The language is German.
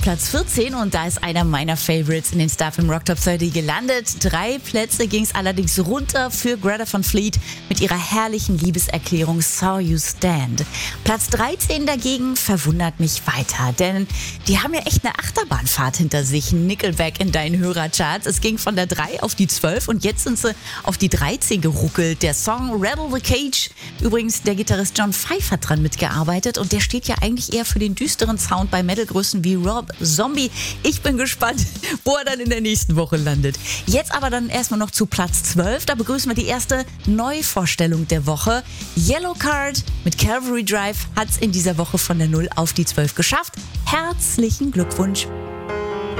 Platz 14 und da ist einer meiner Favorites in den Starfm Rock Top 30 gelandet. 3 Plätze ging es allerdings runter für Greta Van Fleet mit ihrer herrlichen Liebeserklärung Saw You Stand. Platz 13 dagegen verwundert mich weiter, denn die haben ja echt eine Achterbahnfahrt hinter sich. Nickelback in deinen Hörercharts. Es ging von der 3 auf die 12 und jetzt sind sie auf die 13 geruckelt. Der Song Rattle the Cage, übrigens der Gitarrist John Five hat dran mitgearbeitet und der steht ja eigentlich eher für den düsteren Sound bei Metal-Größen wie Rob Zombie. Ich bin gespannt, wo er dann in der nächsten Woche landet. Jetzt aber dann erstmal noch zu Platz 12. Da begrüßen wir die erste Neuvorstellung der Woche. Yellowcard mit Calvary Drive hat es in dieser Woche von der 0 auf die 12 geschafft. Herzlichen Glückwunsch!